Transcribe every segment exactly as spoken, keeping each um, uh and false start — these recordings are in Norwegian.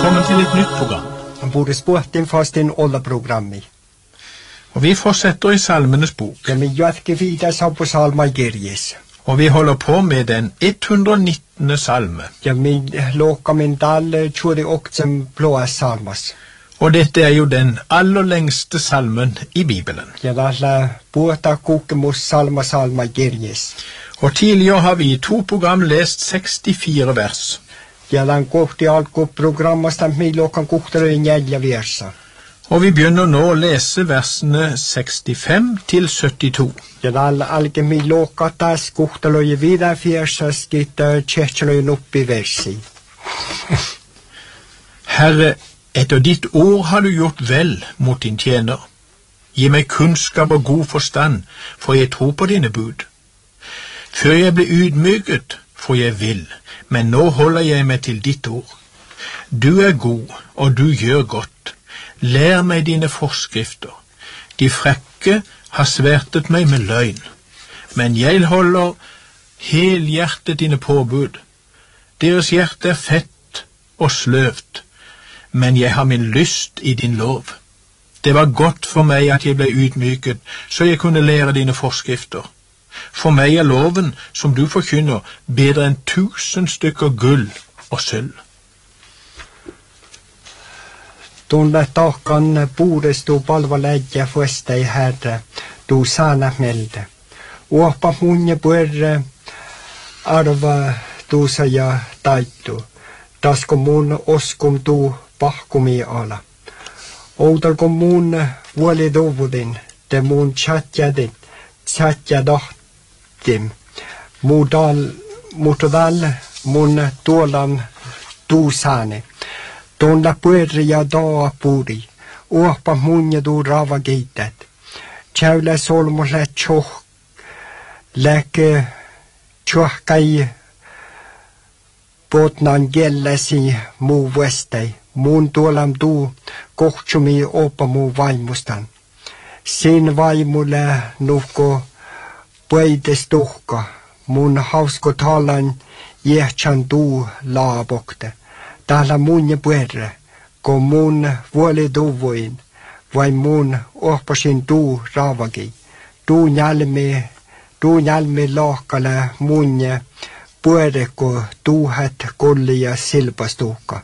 velkommen til et nytt program. Både sporten fast en oljeprogrammi. Og vi fortsetter i Salmenes bok. Ja me jatke vidare så på salma Gerjes. Og vi holder på med den hundre og nittende salme. Ja me loka min dal tjuri oktsem blåa salmas. Og dette er jo den aller lengste salmen i Bibelen. Ja dalla båta kokemus salma salma Gerjes. Og tidligere har vi i to program lest sekstifire vers. Ja lan kohti alko programmasta me lokan kohtere neljä versa. Og vi begynner nå å lese versene sekstifem til syttito. Ja dalla alke me loka tas kohtere vidare versa skita tjechlo uppi versi. Herre, etter ditt ord har du gjort vel mot din tjener. Gi meg kunnskap og god forstand, for jeg tror på dine bud. Før jeg ble ydmyket, for jeg vil, men nå holder jeg meg til ditt ord. Du er god, og du gjør godt. Lær meg dine forskrifter. De frekke har svertet meg med løgn, men jeg holder helhjertet dine påbud. Deres hjerte er fett og sløvt, men jeg har min lyst i din lov. Det var godt for meg at jeg ble ydmyket, så jeg kunne lære dine forskrifter. For meg er loven, som du forkynner, bedre enn tusen stykker gull og sølv. Tunne takan puudes tuu palvaläjä fuestei herre, tuu sana melde. Uopa munje puerre arva tuusa ja taittu. Tasko mun oskum tuu pahkumi ala. Outalko mun vuoli duvudin, te mun chatjadin, chatjadahtim. Mudal, mutodal mun tuolan tuusane. Tuolla puerri ja daa puri, uopa munja tuu rava keitet. Tjäylä solmulle tjoh, läke tjohkai potnan gellesi muu vestei. Mun tuolam tuu kohtsumi opa muu vaimustan. Sin vaimulle nuhko puides tuhka, mun hausko talan jehtsan tuu laabokte. Täällä mun ja puerre, kun mun vuoli tuvuin, vai mun ohpasin tuu raavaki. Tuu nälmi, tuu nälmi lohkale mun ja puerre, kun tuuhet kolli ja silpastuukka.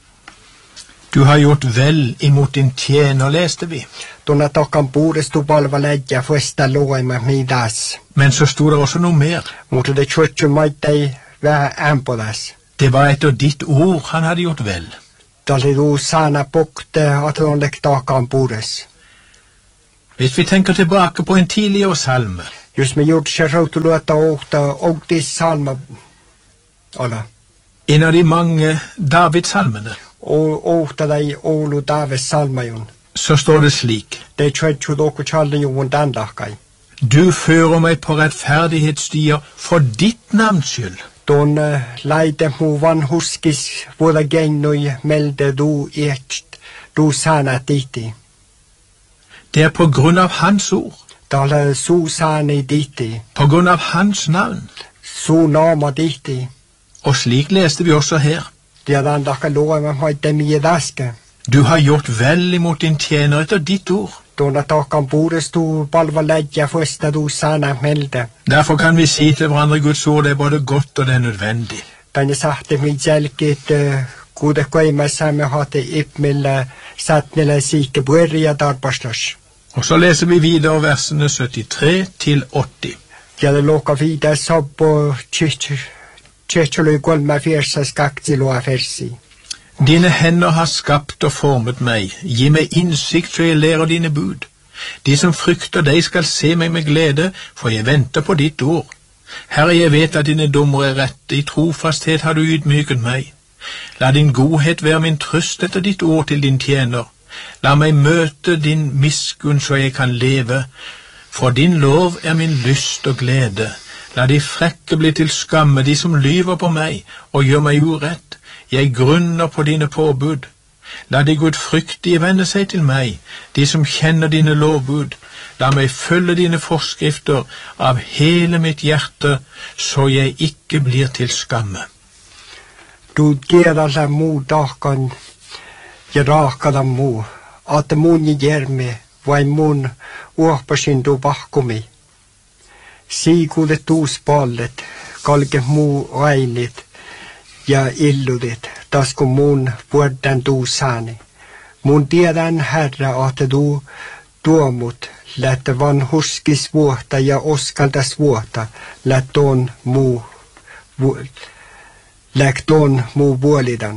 Du har gjort vel imot din tjener, leste vi. Tunna takan puudestu palvaläjä fuesta loema midas. Men så stod det også noe mer. Mutta det tjotju maittei vähän ämpolas. Det var etter ditt ord han hadde gjort vel. Tali tuu sana pokte at on lek takan puudes. Hvis vi tenker tilbake på en tidligere salme, Jos me gjort se rautuluota ohta outis salma olla. en av de mange Davids-salmene, Ohta dei Oulu Daves salmajun. så står det slik: Det tjotju doko challi juun dandahkai. Du fører meg på rettferdighetsstier for ditt navns skyld. Ton laite mu vanhuskis vuoda gennui melde du echt du sana titi. Det er på grunn av hans ord, Tala su sani titi. på grunn av hans navn. Su nama titi. Og slik leste vi også her. Tiedän taka luema maitte miedaske. Du har gjort vel imot din tjener etter ditt ord. Tuona takan puudestu palvaläjä fuesta du sana melde. Derfor kan vi si til hverandre Guds ord, det er både godt og det er nødvendig. Tänne sahte min jälkit kuude koimassamme hate ipmille satnille siike pueria tarpastas. Og så leser vi videre versene syttitre til åtti. Ja det loka vidare sabbo tjetsjolui kolme fiersas kaktilua versi. Dine hender har skapt og formet meg. Gi meg innsikt så jeg lærer dine bud. De som frykter deg skal se meg med glede, for jeg venter på ditt ord. Herre, jeg vet at dine dommer er rette. I trofasthet har du ydmyket meg. La din godhet være min trøst etter ditt ord til din tjener. La meg møte din miskunn så jeg kan leve. For din lov er min lyst og glede. La de frekke bli til skamme, de som lyver på meg og gjør meg urett. Jeg grunner på dine påbud. La de gudfryktige vende seg til meg, de som kjenner dine lovbud. La meg følge dine forskrifter av hele mitt hjerte, så jeg ikke blir til skamme. Du ger alla muu tahkan ja raakada muu, että mun järme vai mun uohpasin tuu pahkumi. Siikuudet tuuspallet, kalke muu ainit ja illudit, tas kun mun vuodan tuusani. Mun tiedän herra, että tuu tuomut, lähtö vanhuskis vuotta ja oskaltas vuotta, lähtoon muu, lähtoon muu vuolidan.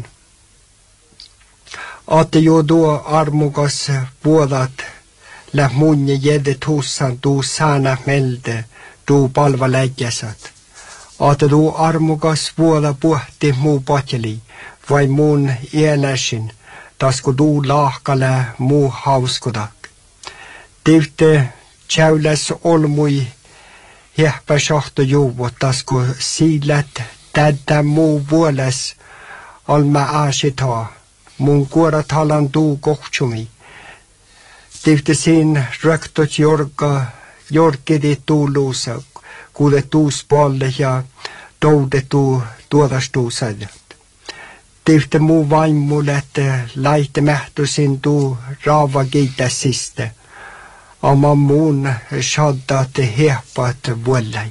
Että jo tuo armukas vuodat, läht mun jedet hussan tuu sana melde, tuu palva lägäsat. Että tuu armukas vuoda puhti muu potjeli, vai mun iänäsin, tasku tuu lahkale muu hauskudak. Tivte tjäyläs olmui hiehpä shahto juuvot, tasku siilät tädä muu vuoles alma aasitaa. Mun kuorat halan tuu kohtsumi. Tivte siin röktot jorka, jorkidi tuuluusa, kuule tuuspalle ja toude tuu tuodastuusajat. Tivte muu vaimulle, että laite mähtusin tuu raava kiitäsiste. Amma muun shaddat hehpat vuollai.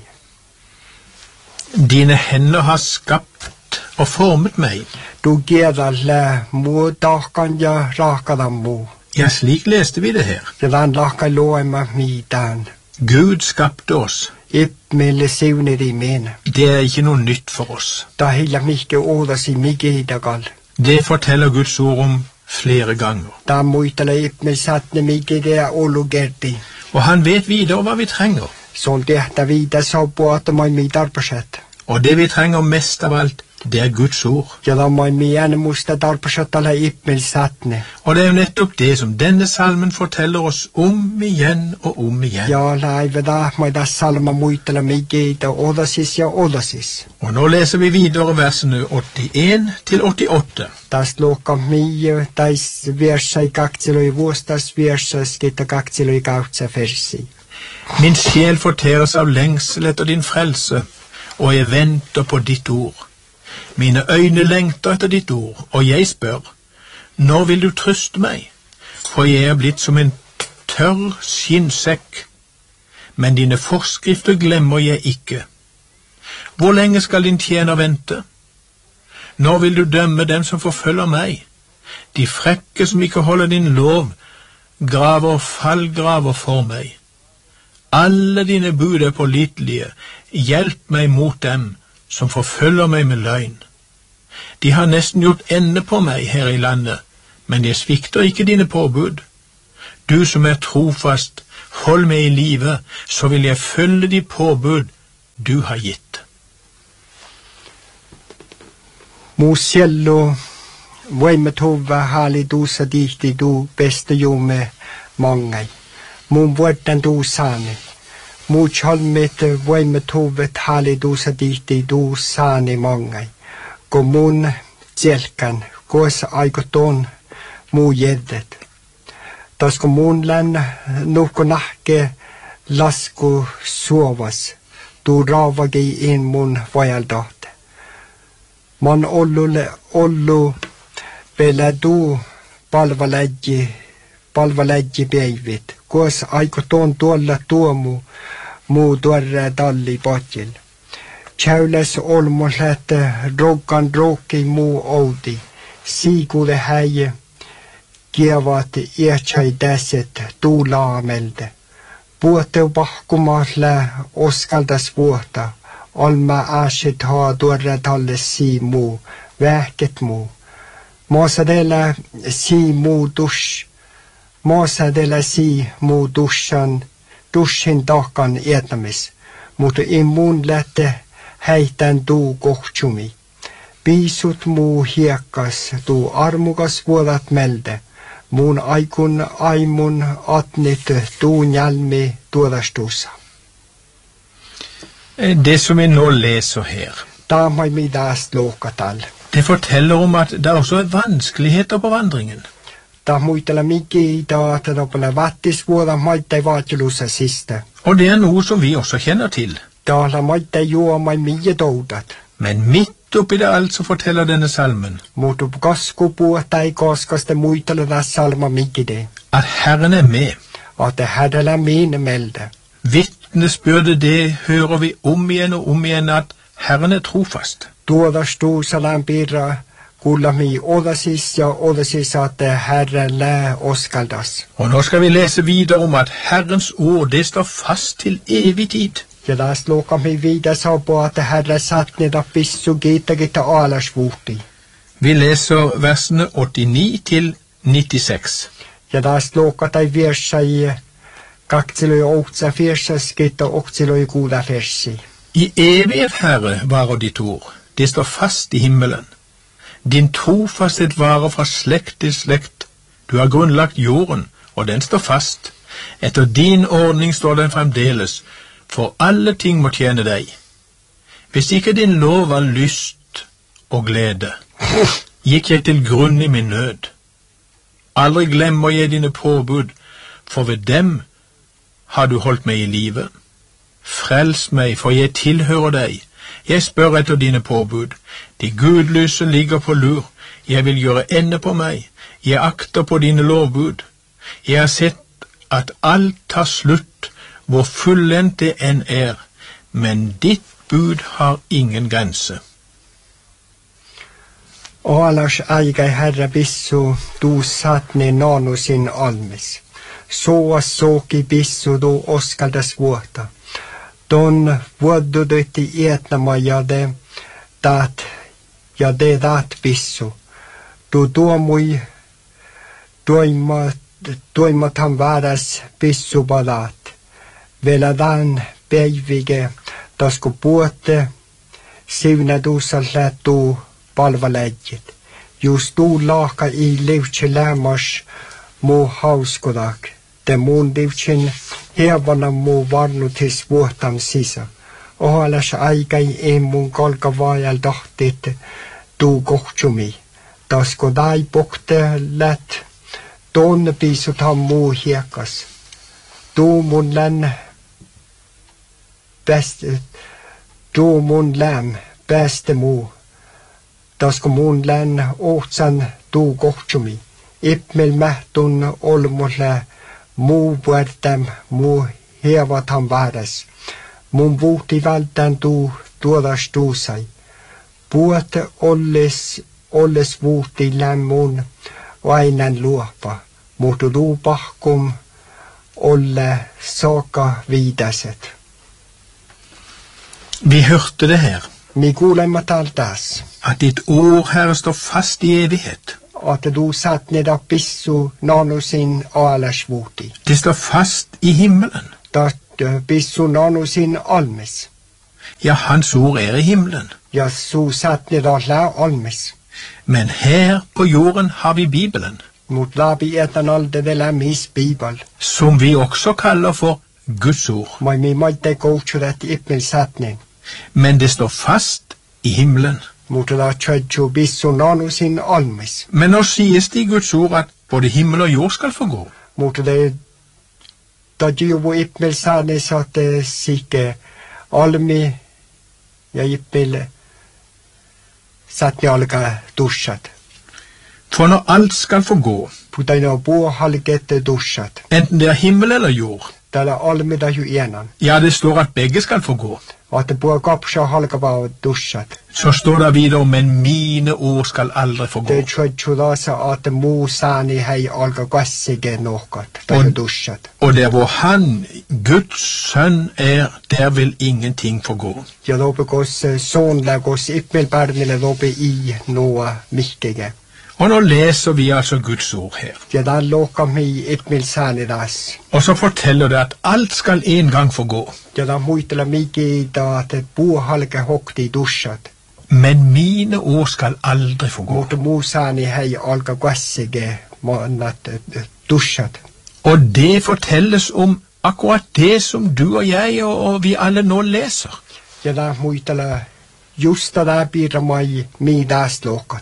Dine hender har skapt og formet meg. Du geralle muu tahkan ja raakadan muu. Ja, slik leste vi det her. Ja dan lahka loema mitään. Gud skapte oss. Ippmille siuneri mene. Det er ikke noe nytt for oss. Da hilla mikke ådasi mikke idagal. Det forteller Guds ord om flere ganger. Da muitale ippme satne mikke det olugerti. Og han vet videre hva vi trenger. Sol tehtä viida saupu at mai mi tarpasat. Og det vi trenger mest av alt, det er Guds ord. Ja da mai mi ene musta tarpasat ala ippme satne. Og det er jo nettopp det som denne salmen forteller oss om igjen og om igjen. Ja, laive da mai da salma muitale mikke ida ådasis ja ådasis. Og nå leser vi videre versene åttien til åttiåtte. Das loka mie, tais versai kaktiloi vuostas versas kita kaktiloi kautsa versi. Min sjel fortæres av lengsel etter din frelse, og jeg venter på ditt ord. Mine øyne lengter etter ditt ord, og jeg spør, når vil du trøste meg? For jeg er blitt som en tørr skinnsekk, men dine forskrifter glemmer jeg ikke. Hvor lenge skal din tjener vente? Når vil du dømme dem som forfølger meg? De frekke som ikke holder din lov, graver fallgraver for meg. Alle dine bud er pålitelige, hjelp meg mot dem som forfølger meg med løgn. De har nesten gjort ende på meg her i landet, men jeg svikter ikke dine påbud. Du som er trofast, hold meg i live, så vil jeg følge de påbud du har gitt. Musiello, voimme tova hali duusa dihti du beste jume mangai. Mun vuoden duusani. Muut holmit voimme tovet hali duusa dihti duusani mangai. Kun mun tjelkan, koos aikoton muu jedet. Tasko mun län nuhko nahke lasku suovas, tuu raavagi in mun vajaldahte. Man ollulle ollu vielä tuu palvaläji, palvaläji päivit. Koos aikoton tuolla tuomu muu tuorre talli potjil. Tjäyläs olmus lähtö roukkan roukki muu outi. Siikude häije kievat iätsai täset tuulaamelde. Puhteu pahkumaasle oskaldas vuotta. Olma aasit haa tuorre talle sii muu, vähket muu. Maasadella sii muu dusch. Maasadella sii muu duschan, duschin tahkan iätämis. Mutta immuun lähte häitän tuu kohtsumi. Piisut muu hiekkas, tuu armukas vuodat melde. Muun aikun aimun atnit tuun jälmi tuodastussa. Det som vi nå leser her, Da mai midas lokatal. det forteller om at det også er vanskeligheter på vandringen. Da muitella miki da tadopala vattis vuoda maittai vaatilussa siste. Og det er noe som vi også kjenner til. Da la maittai juo mai mie doudat. Men midt midt oppi det alt så forteller denne salmen Mutta koska puhuta ei koska sitä muitella tässä salma mikide. at Herren er med. At det hädellä mine melde. Vittnesbyrdet det hører vi om igjen og om igjen at Herren er trofast. Tuodas tuusalan piirra kuullami odasis ja odasis at det Herre lää oskaldas. Og nå skal vi lese videre om at Herrens ord det står fast til evig tid. Ja taas luokamme vidare saa på at det Herre satt ned av pissu kiittäkitä aalasvuhti. Vi leser versene åttini til nittiseks. Ja taas luokatai viersa i kaksiloi ohtsa fiersas kiitta ohtsiloi kuuda fersi. I evighet, Herre, varer ditt ord. Det står fast i himmelen. Din trofasthet varer fra slekt til slekt. Du har grunnlagt jorden, og den står fast. Etter din ordning står den fremdeles, for alle ting må tjene deg. Hvis ikke din lov var lyst og glede, gikk jeg til grunn i min nød. Aldri glemmer jeg dine påbud, for ved dem har du holdt meg i live. Frels meg, for jeg tilhører deg. Jeg spør etter dine påbud. De gudløse ligger på lur. Jeg vil gjøre ende på meg. Jeg akter på dine lovbud. Jeg har sett at alt tar slutt, hvor fullendt det enn er, men ditt bud har ingen grense. Aalas aikai Herra pissu tuu satne nanu sin almis. Soas soki pissu tuu oskaldas vuota. Ton vuodudytti ietnama ja de taat ja de taat pissu. Tu tuomui tuima tuimathan vääräs pissu palaat. Veladaan päivige tasku puotte sivna tuussal lättuu palvaläjit. Just tuu laaka i livtse lämmas muu hauskudak. Te muun livtsen hevana muu varnutis vuotam sisa. Ohalas aikai ei mun kolka vaajal tahtit tuu kohtsumi. Tasku dai pokte lät tuonne piisutam muu hiekas. Tuu mun län Bäste, tuu mun läm, bäste muu. Tasku mun län ohtsan tuu kohtsumi. Ippmel mähtun olmulle muu vuortam muu hevatam vääräs. Mun vuhti vältän tuu tuodas tuusai. Puote olles, olles vuhti lämmun vainan luopa. Mutta tuu pahkum olle saaka viidaset. Vi hørte det her, Mi kuulemme taas, at ditt ord, Herre, står fast i evighet. at du satt ned av pissu nanu sin aalasvuhti. Det står fast i himmelen. Dat pissu nanu sin almis. Ja, hans ord er i himmelen. Ja su satt ned av lää almis. Men her på jorden har vi Bibelen, Mut läbi etan alde vielä mis bibel. som vi også kaller for Guds ord. Mai mi maitte koutsudet ippel satnin. Men det står fast i himmelen. Mutta da tjötju pissu nanu sin almis. Men nå sies det i Guds ord at både himmel og jord skal forgå. Mutta det da juvu ippel sanis at sikke almi ja ippel satni alka duschat. For når alt skal forgå, Putaino puu halkette duschat. enten det er himmel eller jord, Täällä almida ju ienan. ja, det står at begge skal forgå, Att puu kapsa halkavaa duschat. så står det videre, men mine ord skal aldri forgå. Det tjötju lasa at muu saani hei alka kassige nohkat. Tai Og- duschat. Og der hvor han, Guds sønn, er, der vil ingenting forgå. Ja lope kos soonle kos ippelpärnille lope i noa mihkige. Og nå leser vi altså Guds ord her. Ja dan lokam i ippel saani das. Og så forteller det at alt skal en gang forgå. Ja dan muistella miki da at puu halke hokti duschat. Men mine ord skal aldri forgå. Mutta muu saani hei alka kassige mannat duschat. Og det fortelles om akkurat det som du og jeg og, og vi alle nå leser. Ja dan muistella justa da piirra mai mi das lokat.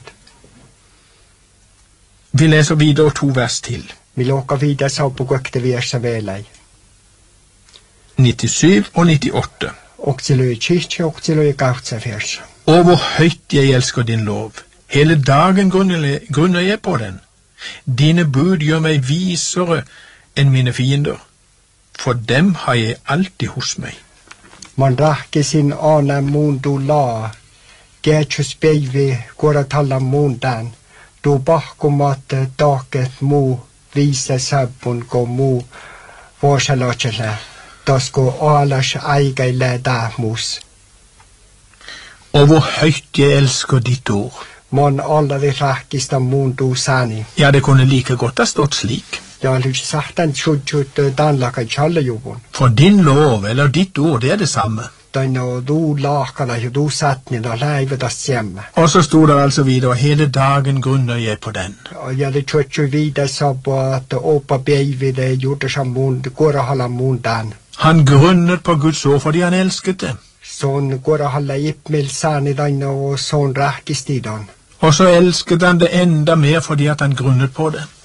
Vi leser videre to vers til. Mi loka vidare saupu kökte viersa velei. nittisju og nittiåtte. Oksilöi tsihti, oksilöi kahtsa versa. Og hvor høyt jeg elsker din lov. Hele dagen grunner jeg på den. Dine bud gjør meg visere enn mine fiender. For dem har jeg alltid hos meg. Man rakke sin ane mundu la. Gætjus beivi gåra talla mundan. Du bakom at daket mu vise sabbun gå mu vårsalotjele. Da sko alas eigeile dahmus. Og hvor høyt jeg elsker ditt ord. Man aldri rakkista mundu sani. Ja, det kunne like godt ha stått slik. Ja, lyst sagt den tjudjut danlaka i kjallejobben. For din lov, eller ditt ord, det er det samme. Den og du lakala, og du satt ned og leivet oss hjemme. Og så stod det altså videre, hele dagen grunner jeg på den. Og jeg det tjudjut videre så på at åpa beivi det gjorde som mund, går og halda mundan. Han grunnet på Guds ord fordi han elsket det. Sånn går og halda ippmil san i den og sånn rakkist i den. Og så elsket han det enda mer fordi at han grunnet på det.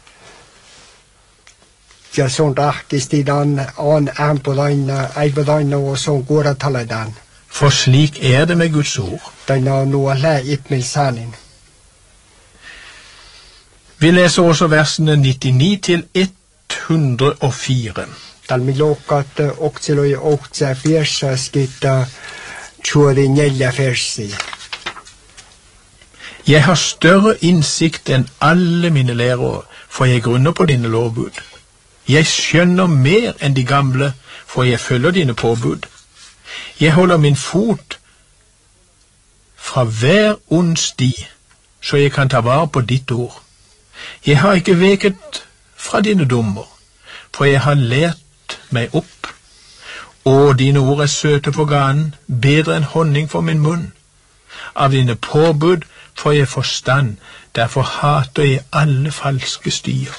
Ja, sånn rakkist i den, an en på den, ei på den og sånn går og tala den. For slik er det med Guds ord. Den og noe le ippmil sanin. Vi leser også versene nittini til ett hundre og fire. Tal mi lokat oksiloi ohtsa fiersa skitta tjuri njelja fersi. Jeg har større innsikt enn alle mine lærere, for jeg grunner på dine lovbud. Jeg skjønner mer enn de gamle, for jeg følger dine påbud. Jeg holder min fot fra hver ond sti, så jeg kan ta vare på ditt ord. Jeg har ikke veket fra dine dommer, for jeg har lært meg opp. Og dine ord er søte for ganen, bedre enn honning for min munn. Av dine påbud får jeg forstand, derfor hater jeg alle falske stier.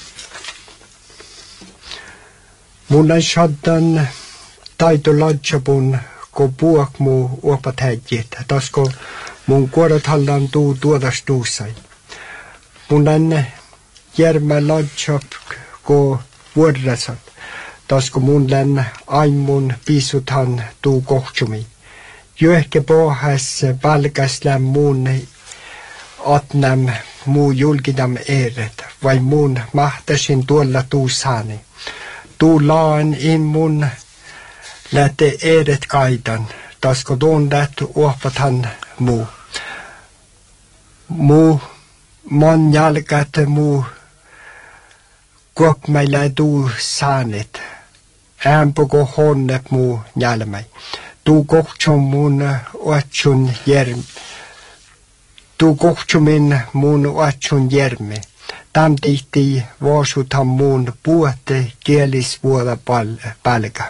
Mulla shaddan taito ladjabun ko puakmu uopatäjit, tasko mun kuorathallan tuu tuodastusai. Mulla järmä ladjab ko vuorrasat, tasko mulla aimun pisuthan tuu kohtsumi. Jöhke pohas palkaslam mun atnam muu julkidam eret, vai mun mahtasin tuolla tuusani. Tu laan in mun lähte eret kaidan, tasko tuon lähty uopatan muu. Muu man jalkat muu kuopmeillä tuu saanit. Ämpoko honnet muu jälmäi. Tu kohtsun mun oatsun järm. Tu kohtsumin mun oatsun järmi. Tam tihti vaasutan mun puhutte kielisvuoda palka.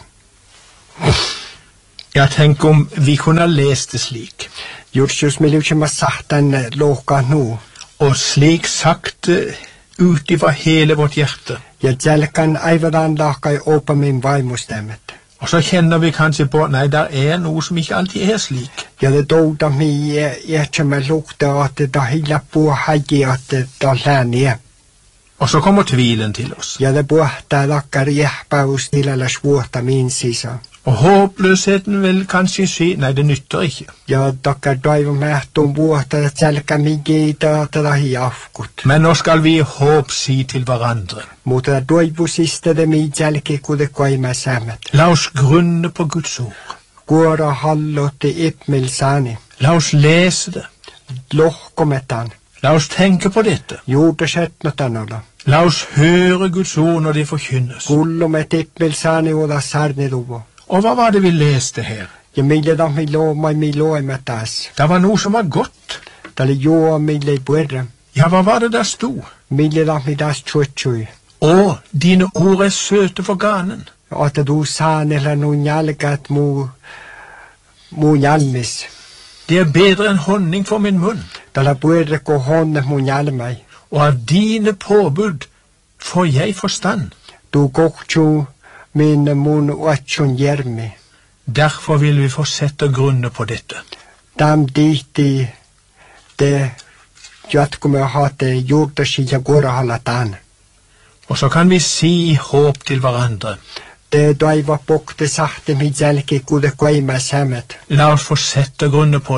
Jeg tenker om vi kunne lese det slik. Just me lykkje med sahtan loka nu. Og slik sagt ut ifra hele vårt hjerte. Ja tjelkan aivadan lakai opa min vaimostemmet. Og så kjenner vi kanskje på, nei, der er noe som ikke alltid er slik. Ja det douda mi ikke med lukta at det hila på hagi at det lærne. Og så kommer tvilen til oss. Ja det puhtaa lakkar jehpaus tilalla svuota min sisa. Og håpløsheten vil kanskje si, nei, det nytter ikke. Ja takkar toivon mähtun vuota, että tjelka mi giita tätä hiafkut. Men nå skal vi håp si til hverandre. Mutta toivusista det mi tjelki kude koima sämmet. La oss grunne på Guds ord. Kuora hallotti ipmilsani. La oss lese det. Lohkometan. La oss tenke på dette. Juutesetnotanolla. La oss høre Guds ord når det forkynnes. Kullumet ipmilsani oda sarniluvo. Og hva var det vi leste her? Ja mille da mi looma mi loimetas. Det var noe som var godt. Tali joa mille puerre. Ja, hva var det der stod? Mille da mi das tjutsjui. Og dine ord er søte for ganen. At du saanella nu njalkat mu mu njalmis. Det er bedre enn honning for min munn. Tala puerre ko honne mu njalmai. Og av dine påbud får jeg forstand. Du koktju min mun uatsun jermi. Derfor vil vi fortsette grunne på dette. Tam dihti det jatkumme hate juurtasi ja kuorahallatan. Og så kan vi si håp til hverandre. Det toiva pokte sahte mi jälki kude koima sämmet. La oss fortsette grunne på det.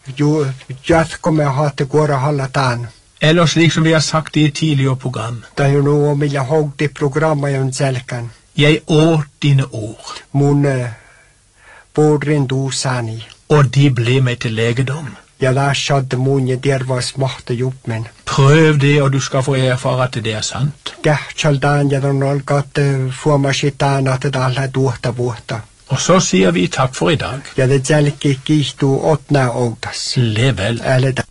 jo jatkamme haatte kuora hallataan. Eller slik som vi har sagt i et tidligere program. Det er jo noe om jeg hogg i programmet om selkan. Jeg åt dine ord, Mun bodrin du sani. og de ble meg til legedom. Ja lär shadde mun ja der var smarte jobben. Prøv det, og du skal få erfare at det er sant. Kähtsaldan ja on olkat fuomasitaan at det alla tuota vuotta. Og så sier vi takk for i dag. Ja det jälki kiihtuu otnaa outas. Lev vel. Älä